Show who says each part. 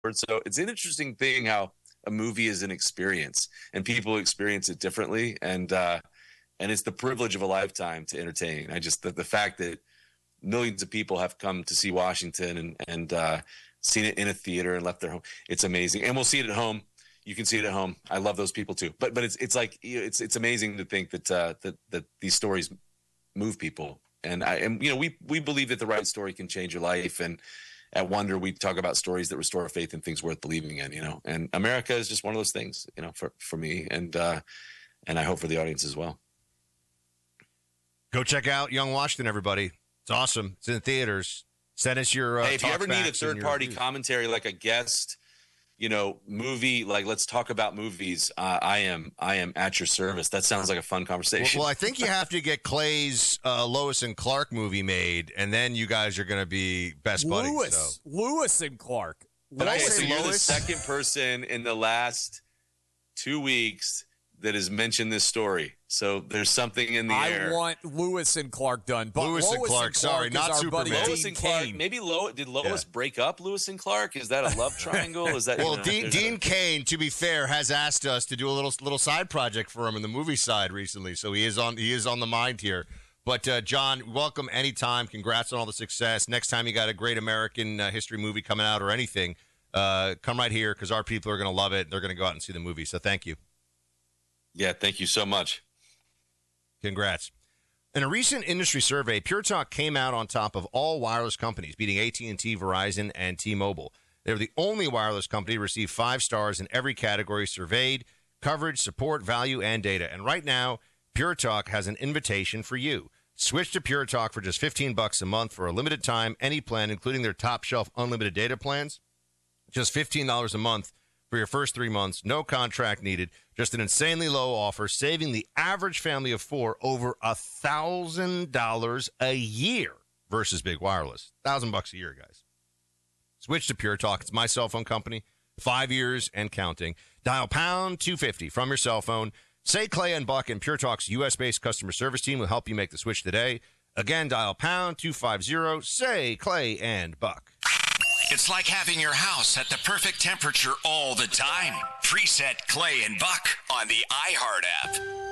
Speaker 1: So it's an interesting thing how a movie is an experience and people experience it differently. And it's the privilege of a lifetime to entertain. The fact that millions of people have come to see Washington and seen it in a theater and left their home. It's amazing. And we'll see it at home. You can see it at home. I love those people too. But it's like, it's amazing to think that these stories move people. And we believe that the right story can change your life. And at Wonder, we talk about stories that restore faith in things worth believing in, and America is just one of those things, for me. And I hope for the audience as well.
Speaker 2: Go check out Young Washington, everybody. It's awesome. It's in theaters. Send us your
Speaker 1: hey, if you ever need a third-party commentary, like a guest, movie, like let's talk about movies, I am at your service. That sounds like a fun conversation.
Speaker 2: Well, I think you have to get Clay's Lois and Clark movie made, and then you guys are going to be best buddies.
Speaker 3: Lewis and Clark.
Speaker 1: Okay, so you're the second person in the last 2 weeks that has mentioned this story. So there's something in the air.
Speaker 3: I want Lewis and Clark done. But
Speaker 2: Lewis and Clark, sorry, not Superman.
Speaker 1: Lewis and Clark. Maybe did Lois break up Lewis and Clark? Is that a love triangle? Is that
Speaker 2: well? Dean Cain, to be fair, has asked us to do a little side project for him in the movie side recently. So he is on the mind here. But John, welcome anytime. Congrats on all the success. Next time you got a great American history movie coming out or anything, come right here because our people are going to love it. They're going to go out and see the movie. So thank you.
Speaker 1: Yeah, thank you so much.
Speaker 2: Congrats. In a recent industry survey, Pure Talk came out on top of all wireless companies, beating AT&T, Verizon, and T-Mobile. They were the only wireless company to receive 5 stars in every category surveyed: coverage, support, value, and data. And right now, Pure Talk has an invitation for you. Switch to Pure Talk for just $15 a month for a limited time, any plan, including their top shelf unlimited data plans. Just $15 a month for your first 3 months, no contract needed, just an insanely low offer, saving the average family of 4 over $1,000 a year versus big wireless. $1,000 a year, guys. Switch to Pure Talk. It's my cell phone company, 5 years and counting. Dial pound 250 from your cell phone. Say Clay and Buck, and Pure Talk's U.S.-based customer service team will help you make the switch today. Again, dial pound 250, say Clay and Buck.
Speaker 4: It's like having your house at the perfect temperature all the time. Preset Clay and Buck on the iHeart app.